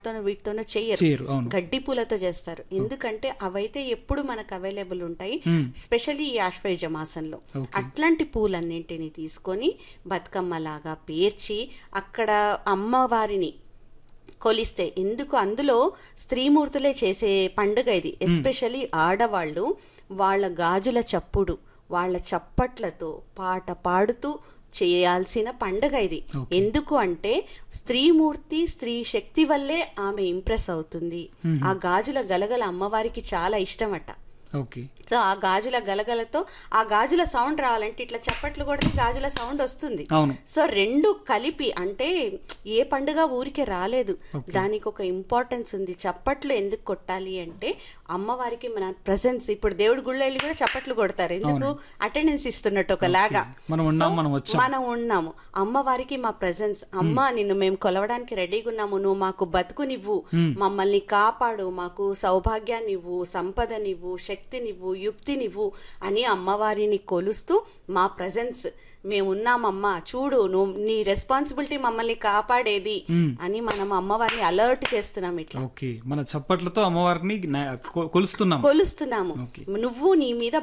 వీటితోనో చెయ్యరు, చేయరు. అవును. గడ్డి పూలతో చేస్తారు. ఎందుకంటే అవైతే ఎప్పుడు మనకు అవైలబుల్ ఉంటాయి, స్పెషల్లీ ఈ ఆశ్వయుజ మాసంలో. Okay. అట్లాంటి పూలన్నింటినీ తీసుకొని బతుకమ్మలాగా పేర్చి అక్కడ అమ్మవారిని కొలిస్తే, ఎందుకు అందులో స్త్రీమూర్తులే చేసే పండుగ ఇది. ఎస్పెషల్లీ ఆడవాళ్ళు వాళ్ళ గాజుల చప్పుడు, వాళ్ళ చప్పట్లతో పాట పాడుతూ చేయాల్సిన పండుగ ఇది. Okay. ఎందుకు అంటే స్త్రీమూర్తి, స్త్రీ శక్తి వల్లే ఆమె ఇంప్రెస్ అవుతుంది. ఆ గాజుల గలగల అమ్మవారికి చాలా ఇష్టమట. ఓకే. సో ఆ గాజుల గలగలతో ఆ గాజుల సౌండ్ రావాలంటే ఇట్లా చప్పట్లు కొడితే గాజుల సౌండ్ వస్తుంది. అవును. సో రెండు కలిపి, అంటే ఏ పండుగ ఊరికే రాలేదు, దానికి ఒక ఇంపార్టెన్స్ ఉంది. చప్పట్లు ఎందుకు కొట్టాలి అంటే అమ్మవారికి మన ప్రెసెన్స్. ఇప్పుడు దేవుడి గుళ్ళ వెళ్ళి కూడా చప్పట్లు కొడతారు, ఎందుకు? అటెండెన్స్ ఇస్తున్నట్టు ఒకలాగా. మనం ఉన్నాము, అమ్మవారికి మా ప్రెసెన్స్. అమ్మ నిన్ను మేము కొలవడానికి రెడీగా ఉన్నాము, నువ్వు మాకు బతుకునివ్వు, మమ్మల్ని కాపాడు, మాకు సౌభాగ్యాన్నివ్వు, సంపదనివ్వు, శక్తినివ్వు, యుక్తినివ్వు అని అమ్మవారిని కొలుస్తూ మా ప్రెసెన్స్ మేమున్నామమ్మా, చూడు నువ్వు, నీ రెస్పాన్సిబిలిటీ మమ్మల్ని కాపాడేది అని మనం అమ్మవారిని అలర్ట్ చేస్తున్నాం. ఇట్లా ఓకే, మన చప్పట్లతో అమ్మవారిని కొలుస్తున్నాము. నువ్వు, నీ మీద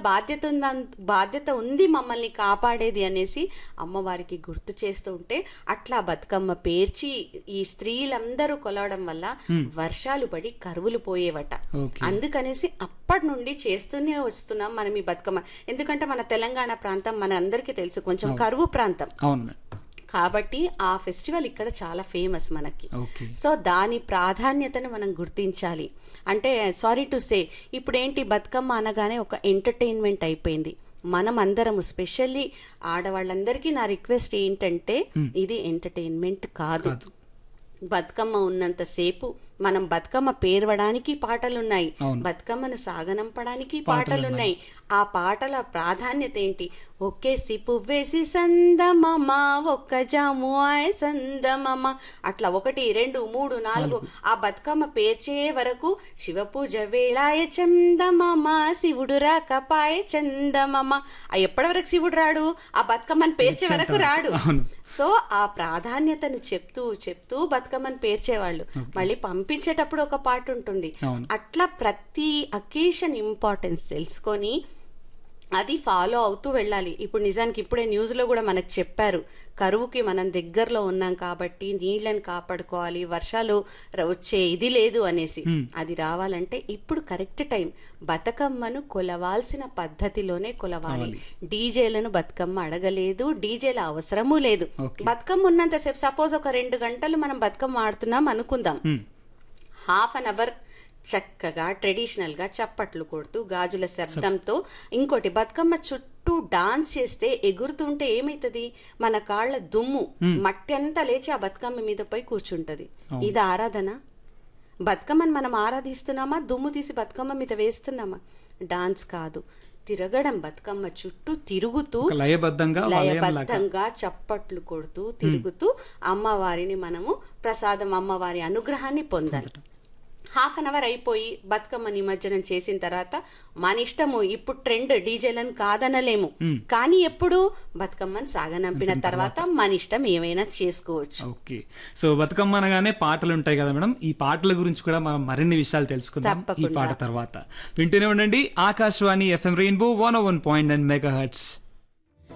బాధ్యత ఉంది మమ్మల్ని కాపాడేది అనేసి అమ్మవారికి గుర్తు చేస్తూ ఉంటే, అట్లా బతుకమ్మ పేర్చి ఈ స్త్రీలందరూ కొలవడం వల్ల వర్షాలు పడి కరువులు పోయేవట. అందుకనేసి అప్పటి నుండి చేస్తూనే వస్తున్నాం మనం ఈ బతుకమ్మ. ఎందుకంటే మన తెలంగాణ ప్రాంతం మన అందరికీ తెలుసు, కొంచెం కరువు ప్రాంతం. కాబట్టి ఆ ఫెస్టివల్ ఇక్కడ చాలా ఫేమస్ మనకి. సో దాని ప్రాధాన్యతను మనం గుర్తించాలి. అంటే సారీ టు సే, ఇప్పుడు ఏంటి, బతుకమ్మ అనగానే ఒక ఎంటర్టైన్మెంట్ అయిపోయింది. మనం అందరము, స్పెషల్లీ ఆడవాళ్ళందరికీ నా రిక్వెస్ట్ ఏంటంటే, ఇది ఎంటర్టైన్మెంట్ కాదు. బతుకమ్మ ఉన్నంతసేపు మనం బతుకమ్మ పేర్వడానికి పాటలున్నాయి, బతుకమ్మను సాగనంపడానికి పాటలున్నాయి. ఆ పాటల ప్రాధాన్యత ఏంటి? ఒక్కేసి పువ్వేసి సందమమ, ఒక్క జాము ఆయ్ సందమమ, అట్లా 1 2 3 4 ఆ బతుకమ్మ పేర్చే వరకు శివపూజ వేళాయ చందమమ, శివుడు రాకపాయ చందమమ. ఎప్పటి వరకు శివుడు రాడు? ఆ బతుకమ్మను పేర్చే వరకు రాడు. సో ఆ ప్రాధాన్యతను చెప్తూ చెప్తూ బతుకమ్మను పేర్చేవాళ్ళు. మళ్ళీ పంపించేటప్పుడు ఒక పాట ఉంటుంది. అట్లా ప్రతి అకేషన్ ఇంపార్టెన్స్ తెలుసుకొని అది ఫాలో అవుతూ వెళ్ళాలి. ఇప్పుడు నిజానికి ఇప్పుడే న్యూస్లో కూడా మనకు చెప్పారు, కరువుకి మనం దగ్గరలో ఉన్నాం కాబట్టి నీళ్ళని కాపాడుకోవాలి, వర్షాలు వచ్చే ఇది లేదు అనేసి. అది రావాలంటే ఇప్పుడు కరెక్ట్ టైం. బతుకమ్మను కొలవాల్సిన పద్ధతిలోనే కొలవాలి. డీజేలను బతుకమ్మ అడగలేదు, డీజేల అవసరము లేదు. బతుకమ్మ ఉన్నంతసేపు, సపోజ్ ఒక 2 గంటలు మనం బతుకమ్మ ఆడుతున్నాం అనుకుందాం, ½ అన్ అవర్ చక్కగా ట్రెడిషనల్ గా చప్పట్లు కొడుతూ గాజుల శబ్దంతో. ఇంకోటి, బతుకమ్మ చుట్టూ డాన్స్ చేస్తే ఎగురుతుంటే ఏమైతుంది, మన కాళ్ళ దుమ్ము మట్టి అంతా లేచి ఆ బతుకమ్మ మీద పోయి కూర్చుంటది. ఇది ఆరాధన? బతుకమ్మని మనం ఆరాధిస్తున్నామా? దుమ్ము తీసి బతుకమ్మ మీద వేస్తున్నామా? డాన్స్ కాదు, తిరగడం. బతుకమ్మ చుట్టూ తిరుగుతూ లయబద్ధంగా చప్పట్లు కొడుతూ తిరుగుతూ అమ్మవారిని మనము ప్రసాదం, అమ్మవారి అనుగ్రహాన్ని పొందాలి. ½ అన్ అవర్ అయిపోయి బతుకమ్మ నిమజ్జనం చేసిన తర్వాత మన ఇష్టము. ఇప్పుడు ట్రెండ్ డీజేలను కాదనలేము, కానీ ఎప్పుడు బతుకమ్మని సాగనంపిన తర్వాత మన ఇష్టం ఏమైనా చేసుకోవచ్చు. ఓకే, సో బతుకమ్మ అనగానే పాటలు ఉంటాయి కదా మేడం, ఈ పాటల గురించి కూడా మనం మరిన్ని విషయాలు తెలుసుకుందాం ఈ పాట తర్వాత. వింటూనే ఉండండి ఆకాశవాణి FM రెయిన్బో 101.9 మెగాహెర్ట్జ్.